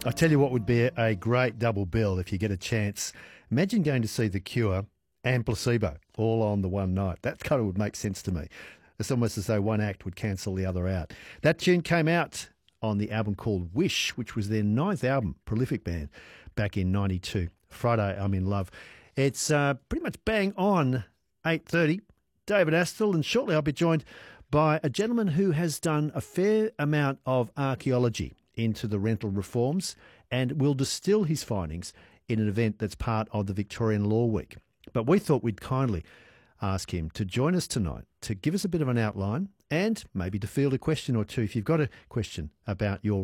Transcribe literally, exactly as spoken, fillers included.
I tell you what would be a, a great double bill if you get a chance. Imagine going to see The Cure and Placebo all on the one night. That kind of would make sense to me. It's almost as though one act would cancel the other out. That tune came out on the album called Wish, which was their ninth album, prolific band, back in ninety-two. Friday, I'm in Love. It's uh, pretty much bang on eight thirty. David Astle, and shortly I'll be joined by a gentleman who has done a fair amount of archaeology into the rental reforms and will distill his findings in an event that's part of the Victorian Law Week. But we thought we'd kindly ask him to join us tonight to give us a bit of an outline and maybe to field a question or two if you've got a question about your